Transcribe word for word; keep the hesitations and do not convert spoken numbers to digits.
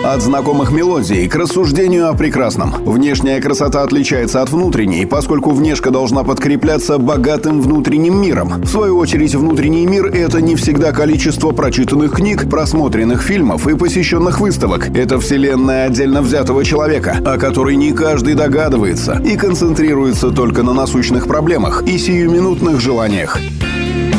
От знакомых мелодий к рассуждению о прекрасном. Внешняя красота отличается от внутренней, поскольку внешка должна подкрепляться богатым внутренним миром. В свою очередь, внутренний мир — это не всегда количество прочитанных книг, просмотренных фильмов и посещенных выставок. Это вселенная отдельно взятого человека, о которой не каждый догадывается и концентрируется только на насущных проблемах и сиюминутных желаниях.